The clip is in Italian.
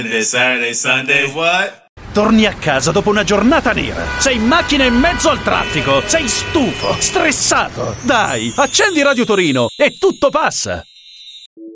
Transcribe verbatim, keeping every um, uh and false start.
Saturday, Sunday, what? Torni a casa dopo una giornata nera. Sei in macchina in mezzo al traffico. Sei stufo, stressato. Dai, accendi Radio Torino e tutto passa.